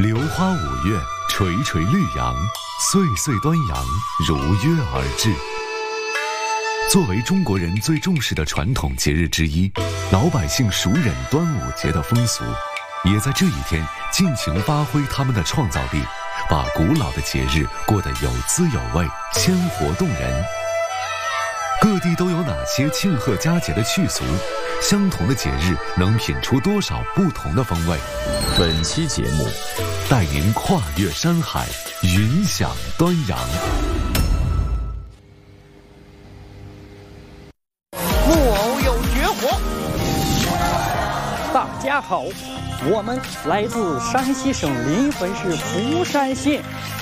榴花五月，垂垂绿杨，岁岁端阳，如约而至。作为中国人最重视的传统节日之一，老百姓熟稔端午节的风俗，也在这一天尽情发挥他们的创造力，把古老的节日过得有滋有味，鲜活动人。各地都有哪些庆贺佳节的趣俗？相同的节日能品出多少不同的风味？ 本期节目带您跨越山海，云享端阳。 木偶有绝活。 大家好，我们来自山西省临汾市福山县。